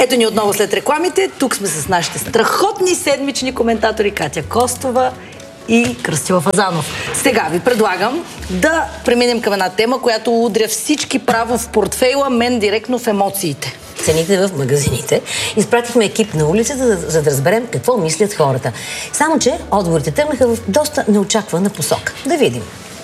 Ето ни отново след рекламите. Тук сме с нашите страхотни седмични коментатори Катя Костова и Кръстила Фазанов. Сега ви предлагам да преминем към една тема, която удря всички право в портфейла, мен директно в емоциите. Цените в магазините. Изпратихме екип на улицата, за да разберем какво мислят хората. Само че отговорите тръгнаха в доста неочаквана посока. Да видим.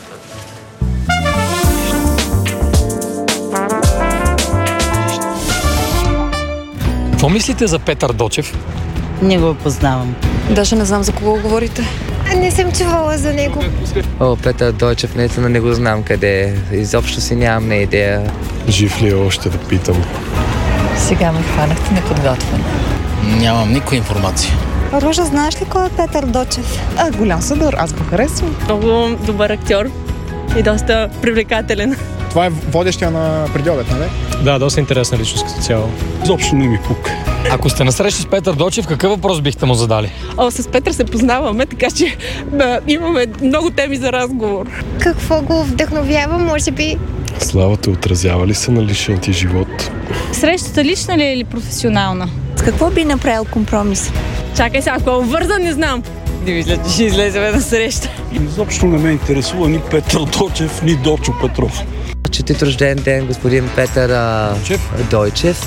Какво мислите за Петър Дочев? Не го познавам. Даже не знам за кого говорите. Не съм чувала за него. Петър Дочев, наистина не го знам къде е. Изобщо си нямам идея. Жив ли е още да питам? Сега ме хванахте неподготвен. Нямам никаква информация. Ружа, знаеш ли кой е Петър Дочев? Голям съдър, аз го харесвам. Много добър актьор и доста привлекателен. Това е водещия на Преди обед, нали? Да, доста интересна личност като цяло. Изобщо не ми пука. Ако сте насреща с Петър Дочев, какъв въпрос бихте му задали? С Петър се познаваме, така че имаме много теми за разговор. Какво го вдъхновява, може би? Славата отразява ли се на личния ти живот? Срещата лична ли е или професионална? С какво би направил компромис? Чакай сега, ако вързан, не знам. Не мисля, че ще излезем на среща. Изобщо не ме интересува ни Петър Дочев, ни Дочо Петров. Честит рожден ден, господин Петър Дойчев.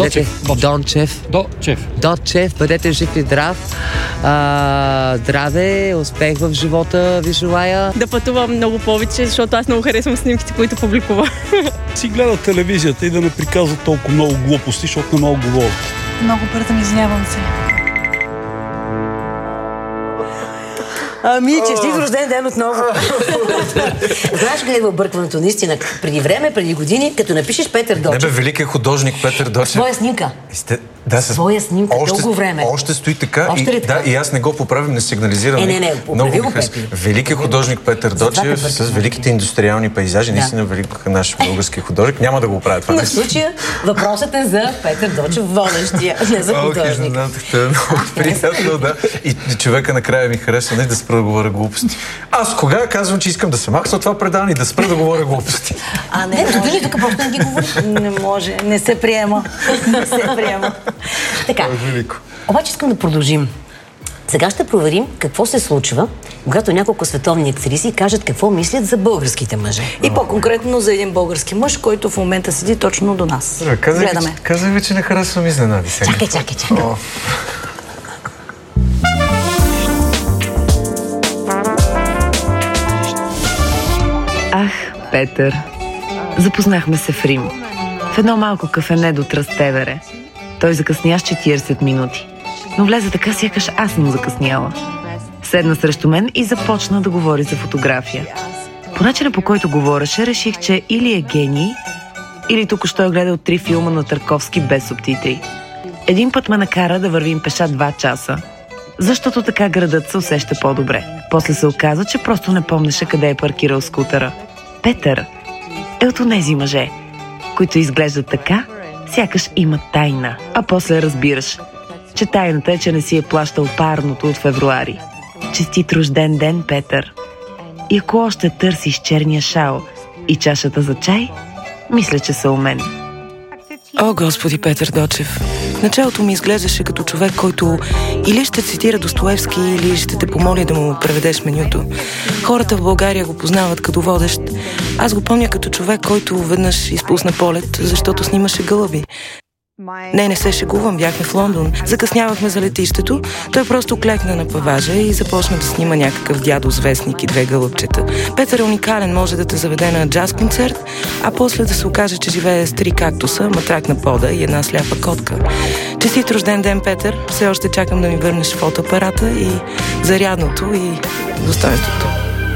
Дочев. Бъдете жив и здрав. Здраве, успех в живота ви желая. Да пътувам много повече, защото аз много харесвам снимките, които публикува. Си гледа телевизията и да не приказва толкова много глупости, защото не много говорят. Много бързам, извинявам се. Честит рожден ден отново. Знаеш къде е объркването наистина? Преди време, преди години, като напишеш Петър Дочев. Не бе, великият художник Петър Дочев. Своя снимка. Своя снимка, дълго време. Още стои така. Така? И аз не го поправим, не сигнализирам. Поправи го, Пепи. Великият художник Петър Дочев с великите индустриални пейзажи. Наистина велик наш български художник. Няма да го правя това. Но в случая въпросът е за Петър Дочев, водещия, не за художник. Много приятно, да. И човека накрая ми хареса да спра да говоря глупости. Аз кога казвам, че искам да се махна от това предаване и да спра да говоря глупости? Не, тук просто не ги говори. Не може, не се приема. Така, обаче искам да продължим. Сега ще проверим какво се случва, когато няколко световни актриси кажат какво мислят за българските мъже. И по-конкретно за един български мъж, който в момента седи точно до нас. Гледаме. Казвай ми, че не харесвам изненади сега. Чакай. Петър. Запознахме се в Рим. В едно малко кафене до Трастевере. Той закъсня с 40 минути. Но влезе така, сякаш аз съм закъсняла. Седна срещу мен и започна да говори за фотография. По начина, по който говореше, реших, че или е гений, или току-що е гледал 3 филма на Тарковски без субтитри. Един път ме накара да вървим пеша 2 часа, защото така градът се усеща по-добре. После се оказа, че просто не помнеше къде е паркирал скутера. Петър е от онези мъже, които изглеждат така, сякаш имат тайна. А после разбираш, че тайната е, че не си е плащал парното от февруари. Честит рожден ден, Петър! И ако още търсиш черния шал и чашата за чай, мисля, че са у мен. О, Господи, Петър Дочев! В началото ми изглеждаше като човек, който или ще цитира Достоевски, или ще те помоли да му преведеш менюто. Хората в България го познават като водещ. Аз го помня като човек, който веднъж изпусна полет, защото снимаше гълъби. Не се шегувам, бяхме в Лондон. Закъснявахме за летището. Той просто клекна на паважа и започна да снима някакъв дядо с вестник и 2 гълъбчета. Петър е уникален, може да те заведе на джаз концерт, а после да се окаже, че живее с 3 кактуса, матрак на пода и една сляпа котка. Честит рожден ден, Петър! Все още чакам да ми върнеш фотоапарата и зарядното и достоинството.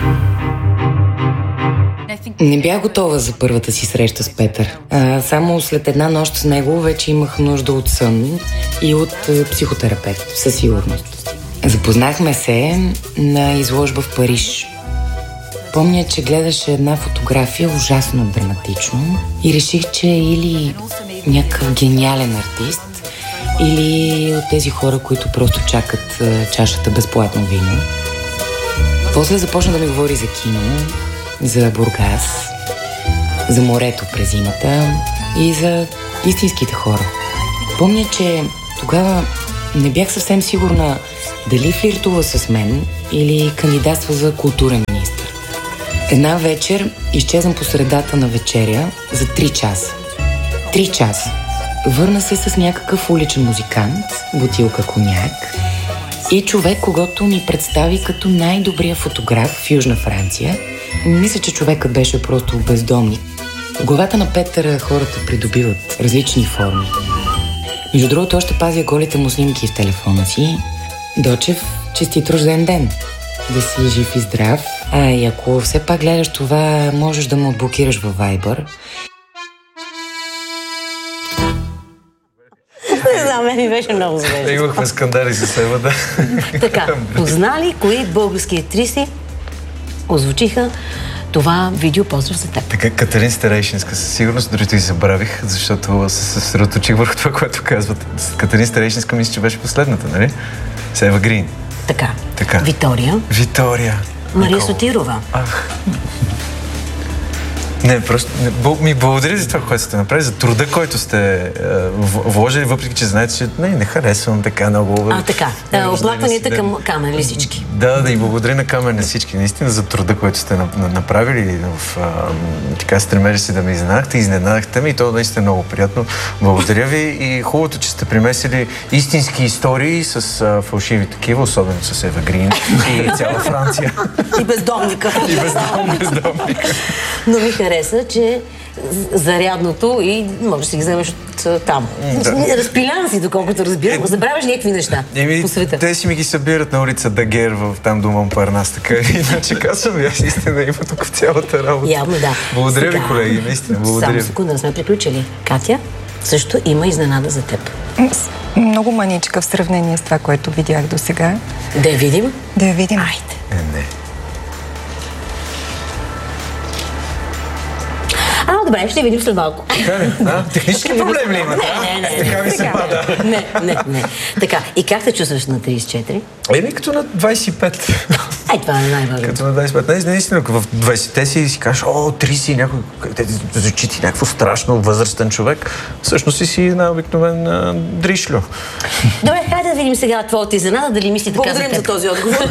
Не бях готова за първата си среща с Петър. Само след една нощ с него вече имах нужда от сън и от психотерапевт, със сигурност. Запознахме се на изложба в Париж. Помня, че гледаше една фотография ужасно драматично и реших, че е или някакъв гениален артист, или от тези хора, които просто чакат чашата безплатно вино. После започна да ми говори за кино, за Бургас, за морето през зимата и за истинските хора. помня, че тогава не бях съвсем сигурна дали флиртува с мен или кандидатства за културен министър. Една вечер изчезвам по средата на вечеря за 3 часа. 3 часа. Върна се с някакъв уличен музикант, бутилка коняк и човек, когото ни представи като най-добрия фотограф в Южна Франция. Мисля, че човекът беше просто бездомник. В главата на Петър хората придобиват различни форми. Между другото, още пазя голите му снимки в телефона си. Дочев, честит рожден ден! Да си жив и здрав. И ако все пак гледаш това, можеш да му отблокираш във Viber. Не знам, ми беше много звежда. Имахме скандали с Ева, да. Така, познали кои български актриси озвучиха това видео поздрав за теб? Така, Катерин Старейшинска със сигурност, дори и забравих, защото се съсредоточих върху това, което казват. Катерин Старейшинска мисля, че беше последната, нали? С Ева Грин. Така. Витория. Мария Сотирова. Не, просто ми благодаря за това, което сте направили, за труда, който сте вложили, въпреки че знаете, че не харесвам така много. Така. Оплакванията към Камен ли всички? Да, и благодаря на Камен на всички, наистина, за труда, който сте направили. Така стремежа си да ме изненадахте ме и то наистина много приятно. Благодаря ви и хубавото, че сте примесили истински истории с фалшиви такива, особено с Ева Грин и цяла Франция. И бездомника. бездомника. Но ми хареса, че зарядното и може да си ги вземеш от там. Разпилян си, доколкото разбирам. Забравяш някакви неща по света. Те си ми ги събират на улица Дагер в там до Монпарнас, така иначе казвам, аз истина има тук в цялата работа. Явно, да. Благодаря ви, колеги, наистина. Благодаря ви. Само секунда, да сме приключили. Катя, също има изненада за теб. Много маничка в сравнение с това, което видях до сега. Да я видим? Да я видим. Айде. Не. Добре, ще видим след малко. Технически проблем ли имате? Не. Така ви се пада. Не. Така, и как се чувстваш на 34? Като на 25. Това е най-важно. Като на 25. Наистина, в 20-те си кажеш, 30 някой, звучи ти някакво страшно възрастен човек. Всъщност си една обикновен дришлю. Добре, хайде да видим сега твоята изненада, дали мисли така за теб. Благодарим за този отговор.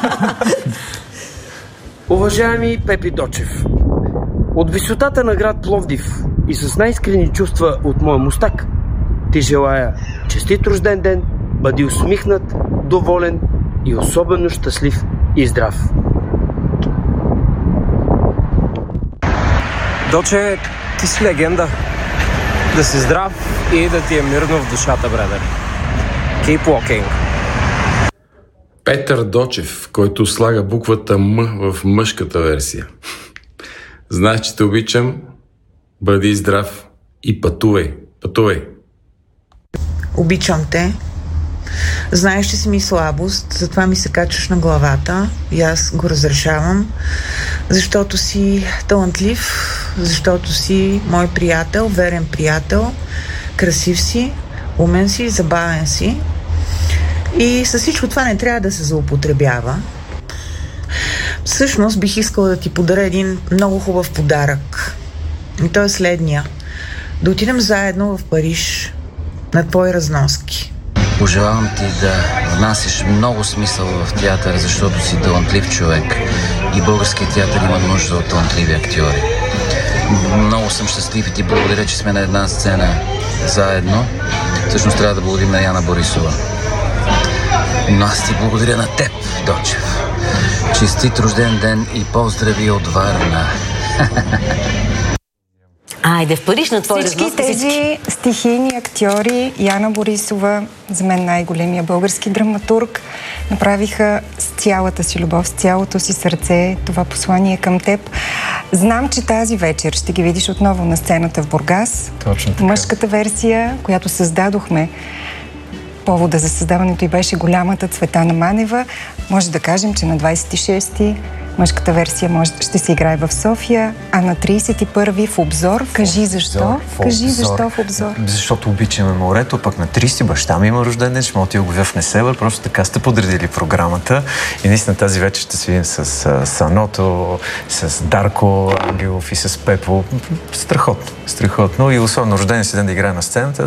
Уважаеми Пепи Дочев, от висотата на град Пловдив и с най-искрени чувства от моя мустак ти желая честит рожден ден, бъди усмихнат, доволен и особено щастлив и здрав. Доче, ти си легенда. Да си здрав и да ти е мирно в душата, бредър. Keep walking. Петър Дочев, който слага буквата М в мъжката версия. Знаеш, че те обичам, бъди здрав и пътувай. Обичам те. Знаеш, че си ми слабост, затова ми се качваш на главата и аз го разрешавам, защото си талантлив, защото си мой приятел, верен приятел, красив си, умен си, забавен си и с всичко това не трябва да се злоупотребява. Всъщност бих искала да ти подаря един много хубав подарък. И той е следния. Да отидем заедно в Париж на твои разноски. Пожелавам ти да внасяш много смисъл в театър, защото си талантлив човек и българският театър има нужда от талантливи актьори. Много съм щастлив и ти благодаря, че сме на една сцена заедно. Всъщност трябва да благодарим на Яна Борисова. Но аз ти благодаря на теб, Дочев. Честит рожден ден и поздрави от Варна. Айде в Париж на твой разноски. Всички тези стихийни актьори, Яна Борисова, за мен най-големия български драматург, направиха с цялата си любов, с цялото си сърце това послание към теб. Знам, че тази вечер ще ги видиш отново на сцената в Бургас. Точно така. Мъжката версия, която създадохме, повода за създаването й беше голямата Цветана Манева. Може да кажем, че на 26-ти мъжката версия ще се играе в София, а на 31-ви в Обзор. Кажи защо? Кажи защо в Обзор? Защото обичаме морето, пък на 30 баща ми има рожден ден, ще му отива го в Несебър, просто така сте подредили програмата и наистина тази вечер ще се видим с Саното, с Дарко Ангелов и с Пепо. Страхотно и особено рожден си ден да играе на сцената.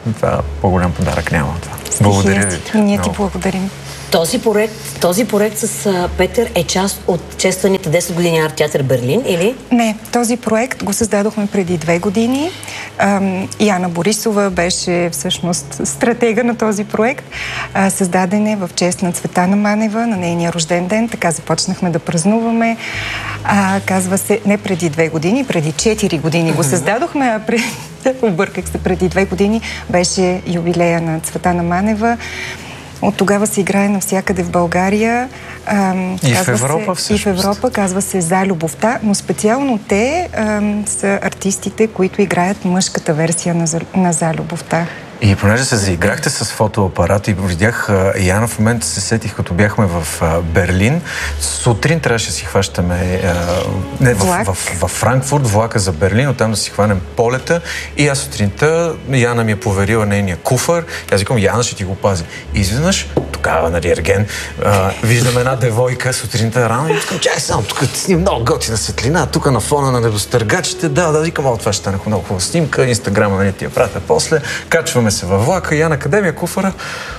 Това по-голям подарък няма. Благодаря ви. Ние ти благодарим. Този проект с Петър е част от честваните 10 години арт-театър Берлин, или? Не, този проект го създадохме преди 2 години. Яна Борисова беше всъщност стратега на този проект. Създаден е в чест на Цветана Манева, на нейния рожден ден. Така започнахме да празнуваме. Казва се не преди 2 години, преди 4 години го създадохме, а обърках се, преди 2 години беше юбилея на Цветана Манева. От тогава се играе навсякъде в България. И в Европа всъщност. И в Европа, казва се "За любовта", но специално те са артистите, които играят мъжката версия на "За любовта". И понеже се заиграхте с фотоапарата и видях Яна, в момента се сетих, като бяхме в Берлин. Сутрин трябваше да си хващаме в Франкфурт, влака за Берлин, оттам да си хванем полета. И аз сутринта Яна ми е поверила нейния куфър. Аз викам, Яна ще ти го пази. И изведнъж, тогава, нали, Ерген, виждам една девойка сутринта рано и викам, чай само, тук снимам много готина светлина, тук на фона на небостъргачите. Да, викам, това ще стане много хубава снимка, Инстаграма, нали, ти я пратя после. Качваме се във влака, Яна, къде ми е куфара?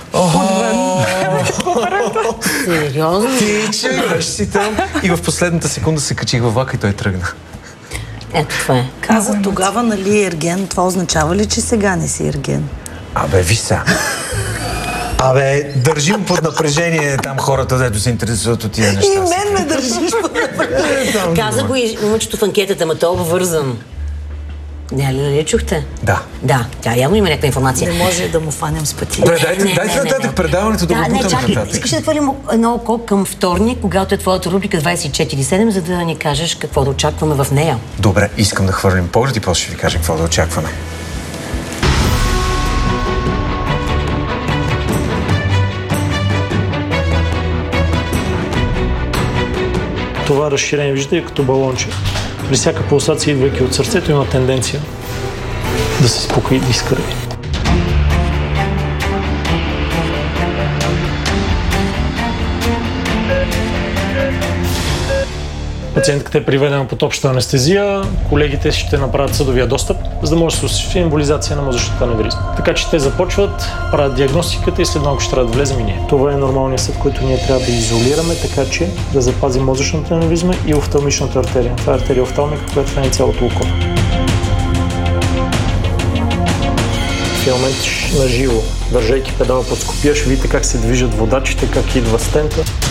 Сериозно? Тича, беше си там. И в последната секунда се качих във влака и той тръгна. Ето това е. Каза тогава, нали, Ерген, това означава ли, че сега не си Ерген? Виж сега. Държим под напрежение там хората, дето се интересуват от тия неща. И мен ме държиш под напрежение. Каза го и момичето в анкетата, ма толкова вързан. Не чухте? Да. Да, тя явно има някаква информация. Не може да му фанем с пъти. Дайте нататък предаването да го бутаме нататък. Искаш да хвалим едно око към вторник, когато е твоята рубрика 24/7, за да ни кажеш какво да очакваме в нея. Добре, искам да хвърлим поглед и после ще ви кажа какво да очакваме. Това разширение, виждате, като балонче. При всяка пулсация, идвайки от сърцето, има тенденция да се спокои и изкърви. Пациентката е приведена под обща анестезия, колегите ще направят съдовия достъп, за да може да се осъществи емболизация на мозъчната аневризма. Така че те започват, правят диагностиката и след малко ще трябва да влезем и ние. Това е нормалният съд, който ние трябва да изолираме, така че да запазим мозъчната аневризма и офталмичната артерия. Това е артерия офталмика, която храни цялото око. В момент на живо, държайки педала под скопия, ще видите как се движат водачите, как идва стента.